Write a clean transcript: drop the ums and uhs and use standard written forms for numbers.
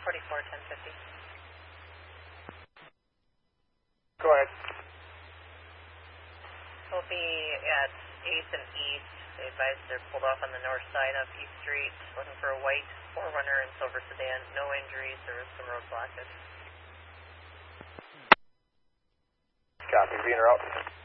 44, 1050. Go ahead. We'll be at 8th and East. They advised they're pulled off on the north side of East Street, looking for a white 4Runner and silver sedan. No injuries. There was some road blockage. Copy. Being route.